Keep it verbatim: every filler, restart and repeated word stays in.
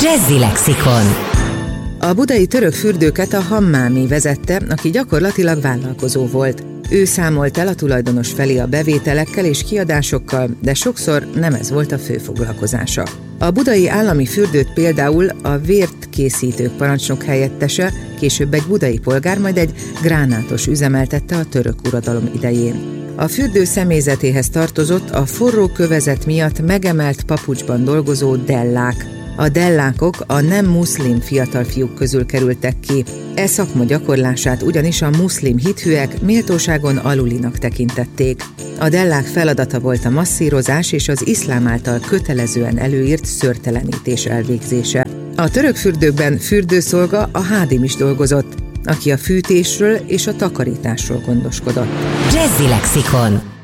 Jazzy Lexikon. A budai török fürdőket a Hammámi vezette, aki gyakorlatilag vállalkozó volt. Ő számolt el a tulajdonos felé a bevételekkel és kiadásokkal, de sokszor nem ez volt a fő foglalkozása. A budai állami fürdőt például a vért készítők parancsnok helyettese, később egy budai polgár, majd egy gránátos üzemeltette a török uradalom idején. A fürdő személyzetéhez tartozott a forró kövezet miatt megemelt papucsban dolgozó dellák. A dellákok a nem muszlim fiatal fiúk közül kerültek ki. E szakma gyakorlását ugyanis a muszlim hithűek méltóságon alulinak tekintették. A dellák feladata volt a masszírozás és az iszlám által kötelezően előírt szőrtelenítés elvégzése. A török fürdőkben fürdőszolga, a hádim is dolgozott, aki a fűtésről és a takarításról gondoskodott. Jazzy Lexikon.